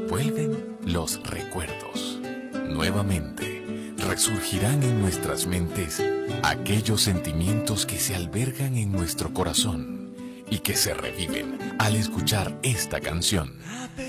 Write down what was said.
Vuelven los recuerdos. Nuevamente, resurgirán en nuestras mentes aquellos sentimientos que se albergan en nuestro corazón y que se reviven al escuchar esta canción.